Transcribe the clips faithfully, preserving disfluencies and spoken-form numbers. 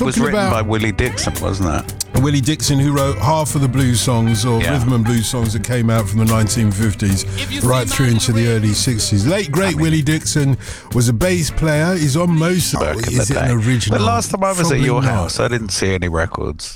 talking was written about by Willie Dixon, wasn't it? Willie Dixon, who wrote half of the blues songs or Yeah. rhythm and blues songs that came out from the nineteen fifties right through into the early sixties. Late great I mean, Willie Dixon was a bass player. He's on most. Back in Is the it day. an original? But last time I was Probably at your not. house, I didn't see any records.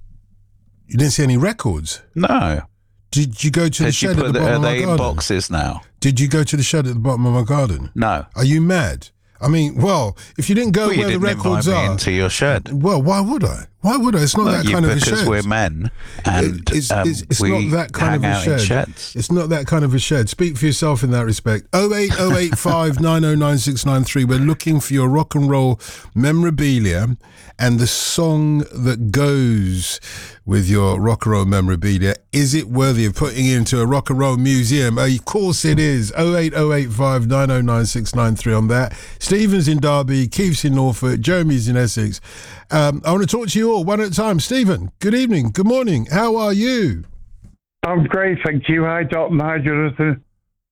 You didn't see any records. No. Did you go to the Did you shed at put the the, bottom are of my they in garden? boxes now? Did you go to the shed at the bottom of my garden? No. Are you mad? I mean, well, if you didn't go Well, you where the didn't records invite me are, into your shed. well, why would I? Why would I? It's not No, that you- kind of a because shed. we're men and It- it's, um, it's, it's we not that kind hang of a out in shed. sheds. It's not that kind of a shed. Speak for yourself in that respect. oh eight oh eight five nine oh nine six nine three. We're looking for your rock and roll memorabilia and the song that goes with your rock and roll memorabilia. Is it worthy of putting into a rock and roll museum? Of course it is. oh eight oh eight five nine oh nine six nine three on that. Stephen's in Derby, Keith's in Norfolk, Jeremy's in Essex. Um, I want to talk to you all one at a time. Stephen, good evening, good morning. How are you? I'm great, thank you. Hi, Dalton. Hi, Jonathan.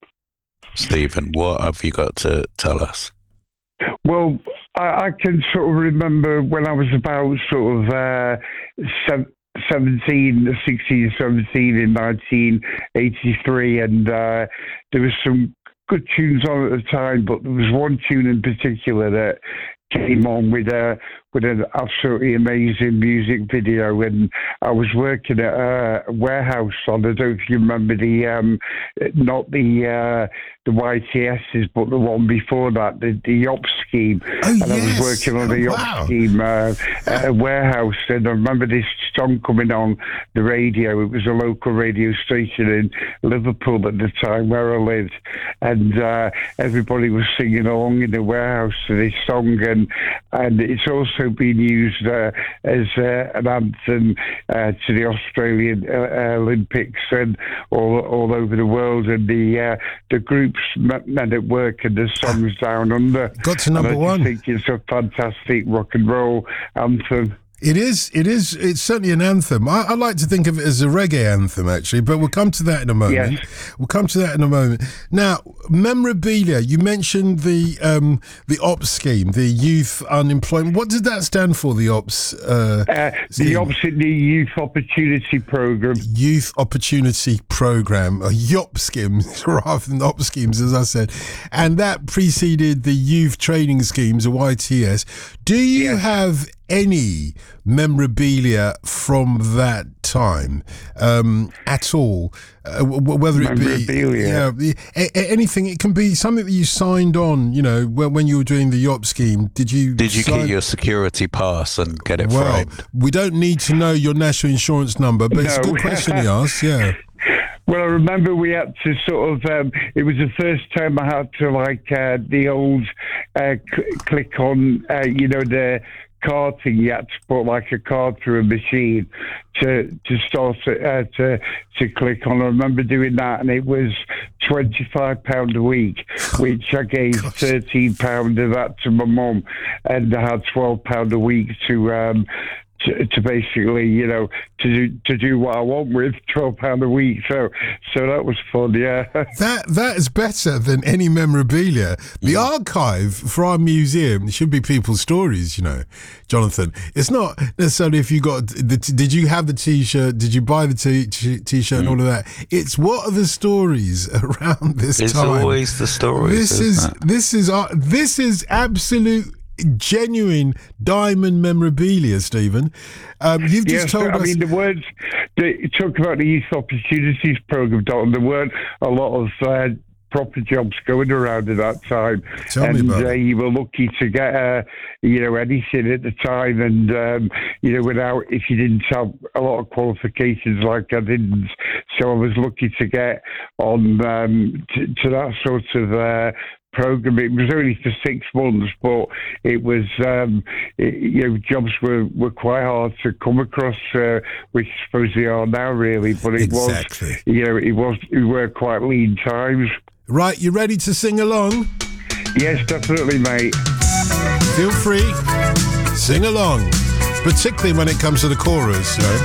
Stephen, what have you got to tell us? Well, I, I can sort of remember when I was about sort of uh, sev- seventeen, sixteen, seventeen in nineteen eighty-three, and uh, there was some good tunes on at the time, but there was one tune in particular that came on with a with an absolutely amazing music video, and I was working at a warehouse on, I don't know if you remember the, um, not the uh, the Y T S's, but the one before that, the, the Yop scheme. Oh, and yes. I was working on the Oh, Yop wow. scheme uh, at a warehouse, and I remember this song coming on the radio. It was a local radio station in Liverpool at the time where I lived, and uh, everybody was singing along in the warehouse to this song, and, and it's also been used uh, as uh, an anthem uh, to the Australian uh, Olympics and all all over the world, and the uh, the groups Men at Work and the songs Down Under. Got to number and I one. just think it's a fantastic rock and roll anthem. It is, it is, it's certainly an anthem. I, I like to think of it as a reggae anthem, actually, but we'll come to that in a moment. Yes. We'll come to that in a moment. Now, memorabilia, you mentioned the um, the OPS scheme, the youth unemployment. What did that stand for, the OPS uh, Uh, scheme? the opposite, the Youth Opportunity Programme. Youth Opportunity Programme, a Y O P schemes rather than OPS schemes, as I said. And that preceded the Youth Training Schemes, or Y T S. Do you Yes. have any memorabilia from that time um, at all? Uh, w- whether it be Memorabilia? yeah, a- a- anything, it can be something that you signed on, you know, when, when you were doing the Y O P scheme. Did you Did you sign- get your security pass and get it Well, framed? we don't need to know your national insurance number, but it's a No. good question he asked, yeah. Well, I remember we had to sort of, um, it was the first time I had to, like, uh, the old uh, cl- click on, uh, you know, the card thing. You had to put, like, a card through a machine to to start uh, to to click on. I remember doing that, and it was twenty-five pounds a week, which I gave thirteen pounds of that to my mum, and I had twelve pounds a week to... Um, To, to basically, you know, to do to do what I want with twelve pound a week. So, so that was fun. Yeah. That that is better than any memorabilia. The archive for our museum should be people's stories, you know, Jonathan. It's not necessarily if you got the. Did you have the T-shirt? Did you buy the t- t- T-shirt and all of that? It's what are the stories around this It's time? always the stories. This isn't is it? this is uh, this is absolute. Genuine diamond memorabilia, Stephen. Um, you've just Yes, told I us. mean, the words that you talk about the Youth Opportunities Programme, Dalton, there weren't a lot of uh, proper jobs going around at that time. Tell me and about uh, it. you were lucky to get, uh, you know, anything at the time. And, um, you know, without, if you didn't have a lot of qualifications like I didn't. So I was lucky to get on um, to, to that sort of uh, program. It was only for six months, but it was, um, it, you know, jobs were, were quite hard to come across, uh, which I suppose they are now, really. But it Exactly. was, you know, it was, it were quite lean times. Right, you ready to sing along? Yes, definitely, mate. Feel free, sing along, particularly when it comes to the chorus, you know.